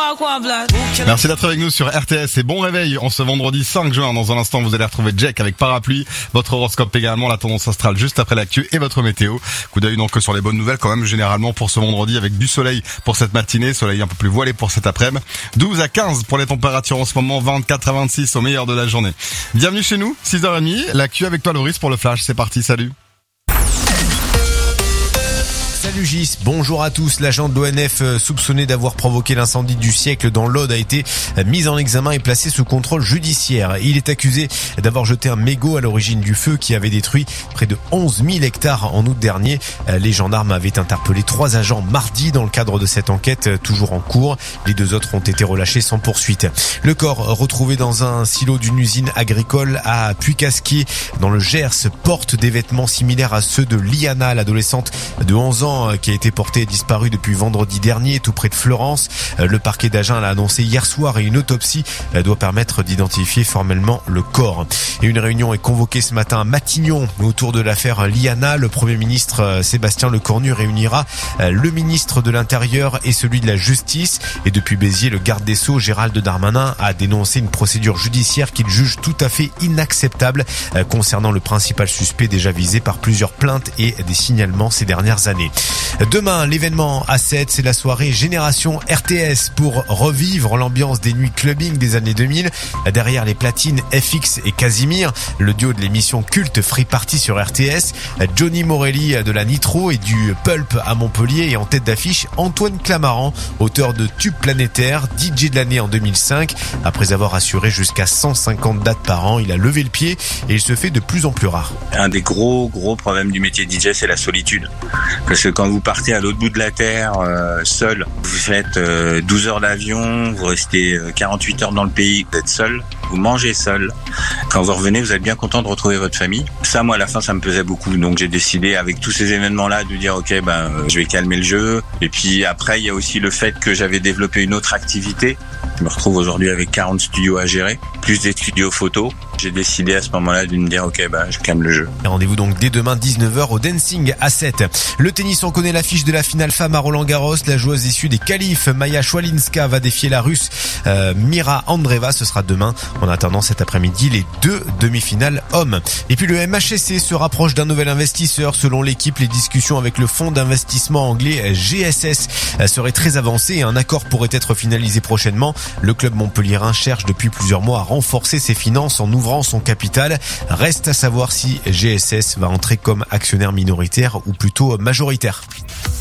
Merci d'être avec nous sur RTS et bon réveil en ce vendredi 5 juin. Dans un instant, vous allez retrouver Jack avec Parapluie, votre horoscope également, la tendance astrale juste après l'actu et votre météo. Coup d'œil donc sur les bonnes nouvelles quand même généralement pour ce vendredi avec du soleil pour cette matinée, soleil un peu plus voilé pour cet après-midi. 12 à 15 pour les températures en ce moment, 24 à 26 au meilleur de la journée. Bienvenue chez nous, 6h30, l'actu avec toi Loris pour le flash, c'est parti, salut. Salut Gis, bonjour à tous. L'agent de l'ONF soupçonné d'avoir provoqué l'incendie du siècle dans l'Aude a été mis en examen et placé sous contrôle judiciaire. Il est accusé d'avoir jeté un mégot à l'origine du feu qui avait détruit près de 11 000 hectares en août dernier. Les gendarmes avaient interpellé 3 agents mardi dans le cadre de cette enquête toujours en cours. Les 2 autres ont été relâchés sans poursuite. Le corps retrouvé dans un silo d'une usine agricole à Puy-Casquier dans le Gers porte des vêtements similaires à ceux de Liana, l'adolescente de 11 ans qui a été portée et disparue depuis vendredi dernier tout près de Fleurance. Le parquet d'Agen l'a annoncé hier soir et une autopsie doit permettre d'identifier formellement le corps. Et une réunion est convoquée ce matin à Matignon autour de l'affaire Liana. Le Premier ministre Sébastien Lecornu réunira le ministre de l'Intérieur et celui de la Justice. Et depuis Béziers, le garde des Sceaux Gérald Darmanin a dénoncé une procédure judiciaire qu'il juge tout à fait inacceptable concernant le principal suspect déjà visé par plusieurs plaintes et des signalements ces dernières années. Demain, l'événement A7, c'est la soirée Génération RTS pour revivre l'ambiance des nuits clubbing des années 2000. Derrière les platines FX et Casimir, le duo de l'émission culte Free Party sur RTS, Johnny Morelli de la Nitro et du Pulp à Montpellier et en tête d'affiche Antoine Clamaran, auteur de Tube Planétaire, DJ de l'année en 2005. Après avoir assuré jusqu'à 150 dates par an, il a levé le pied et il se fait de plus en plus rare. Un des gros problèmes du métier DJ, c'est la solitude. Parce que quand vous partez à l'autre bout de la Terre, seul, vous faites 12 heures d'avion, vous restez 48 heures dans le pays, vous êtes seul, vous mangez seul. Quand vous revenez, vous êtes bien content de retrouver votre famille. Ça, moi, à la fin, ça me pesait beaucoup. Donc, j'ai décidé, avec tous ces événements-là, de dire, OK, je vais calmer le jeu. Et puis, après, il y a aussi le fait que j'avais développé une autre activité. Je me retrouve aujourd'hui avec 40 studios à gérer, plus des studios photos. J'ai décidé à ce moment-là de me dire, OK, je calme le jeu. Rendez-vous donc dès demain 19h au Dancing A7. Le tennis, on connaît l'affiche de la finale femme à Roland-Garros. La joueuse issue des qualifs, Maya Schwalinska, va défier la Russe Mira Andreeva. Ce sera demain. En attendant cet après-midi, les 2 demi-finales hommes. Et puis le MHSC se rapproche d'un nouvel investisseur. Selon l'équipe, les discussions avec le fonds d'investissement anglais GSS seraient très avancées et un accord pourrait être finalisé prochainement. Le club montpelliérain cherche depuis plusieurs mois à renforcer ses finances en ouvrant son capital. Reste à savoir si GSS va entrer comme actionnaire minoritaire ou plutôt majoritaire.